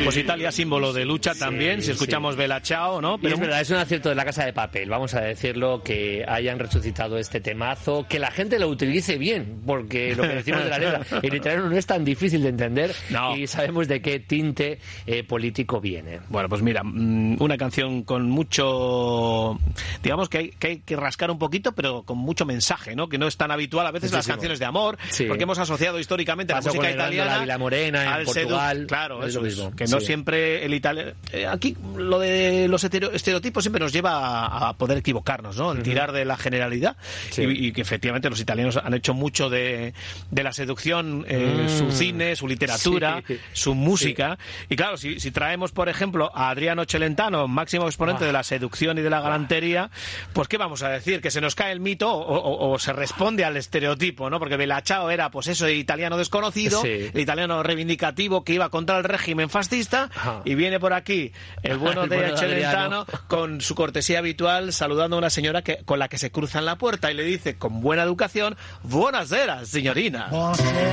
Pues Italia, símbolo de lucha también, si escuchamos Bella Ciao, ¿no? Pero es verdad, es un acierto de La Casa de Papel, vamos a decirlo, que hayan resucitado este temazo, que la gente lo utilice bien, porque lo que decimos de la letra en italiano no es tan difícil de entender y sabemos de qué tinte político viene. Bueno, pues mira, una canción con mucho, digamos que hay que rascar un poquito, pero con mucho mensaje, ¿no? Que no es tan habitual a veces las canciones de amor, porque hemos asociado históricamente la música italiana la Vila Morena en Portugal. Claro, eso es, que no siempre el italiano... aquí lo de los estereotipos siempre nos lleva a poder equivocarnos, ¿no? El tirar de la generalidad y que efectivamente los italianos han hecho mucho de la seducción, su cine, su literatura, su música. Y claro, si traemos, por ejemplo, a Adriano Celentano, máximo exponente de la seducción y de la galantería, pues ¿qué vamos a decir? Que se nos cae el mito o se responde al estereotipo, ¿no? Porque Bella Ciao era, pues eso, el italiano desconocido, el italiano reivindicativo que iba contra el régimen fascista, y viene por aquí el bueno de Celentano con su cortesía habitual, saludando a una señora con la que se cruza en la puerta y le dice con buena educación: "Buonasera, signorina".